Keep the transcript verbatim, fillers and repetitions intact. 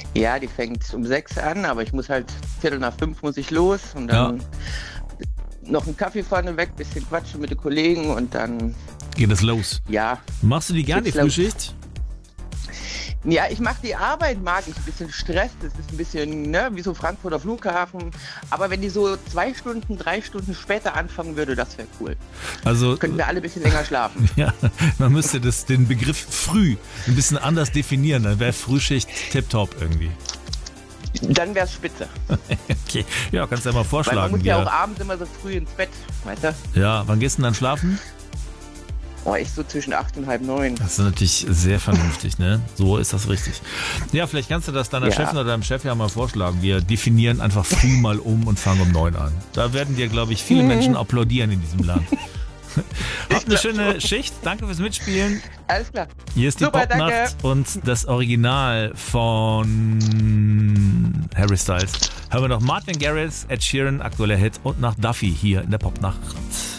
Ja, die fängt um sechs an, aber ich muss halt Viertel nach fünf muss ich los und dann Ja. noch einen Kaffee vorne weg, bisschen quatschen mit den Kollegen und dann, Geht es los. ja. Machst du die gern, die Geht's los. Frühschicht? Ja, ich mag die Arbeit, mag ich ein bisschen Stress, das ist ein bisschen, ne, wie so Frankfurter Flughafen, aber wenn die so zwei Stunden, drei Stunden später anfangen würde, das wäre cool. Also, Könnten wir alle ein bisschen länger schlafen. ja, man müsste das, den Begriff früh ein bisschen anders definieren, dann wäre Frühschicht tipptopp irgendwie. Dann wär's spitze. Okay, ja, kannst du ja mal Weil man vorschlagen. muss ja wir- auch abends immer so früh ins Bett, weißt du? ja, wann gehst du denn dann schlafen? Oh, ich so zwischen acht und halb neun. Das ist natürlich sehr vernünftig, ne? So ist das richtig. Ja, vielleicht kannst du das deiner Ja. Chefin oder deinem Chef ja mal vorschlagen. Wir definieren einfach früh mal um und fangen um neun an. Da werden dir, glaube ich, viele Menschen applaudieren in diesem Land. Habt eine schöne Schicht. Danke fürs Mitspielen. Alles klar. Hier ist die Super, Popnacht danke. und das Original von Harry Styles. Hören wir noch Martin Garrix, Ed Sheeran, aktueller Hit und nach Duffy hier in der Popnacht.